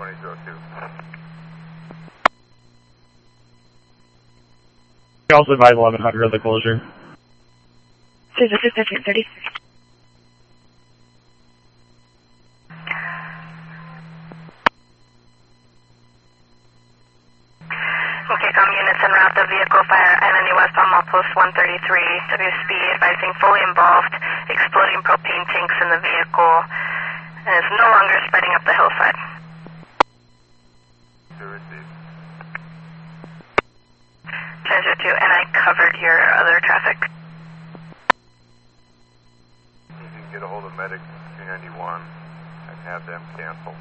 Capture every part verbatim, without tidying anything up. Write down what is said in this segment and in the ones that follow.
twenty oh two. Also advise eleven hundred of the closure. Cesar fifteen thirty. Okay, com units en route of vehicle fire enemy westbound mall post one thirty-three. W S B advising fully involved, exploding propane tanks in the vehicle, and is no longer spreading up the hillside. Transit two, and I covered your other traffic. You can get a hold of medic two ninety-one and have them cancel.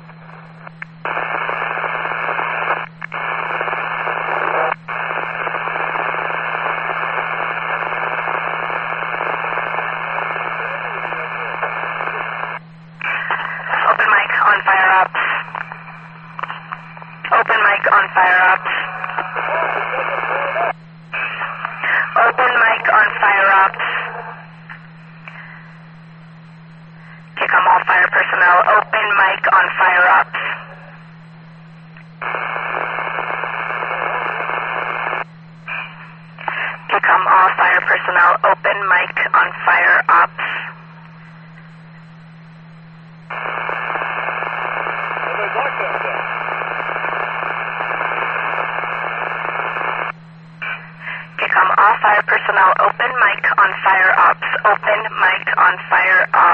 Open mic on fire ops. Open mic on fire ops. Open mic on fire ops. Kick on all fire personnel. Open mic on fire ops. Kick on all fire personnel. Open mic on fire ops. Kick on all fire personnel. Open mic on fire ops. Open mic on fire ops.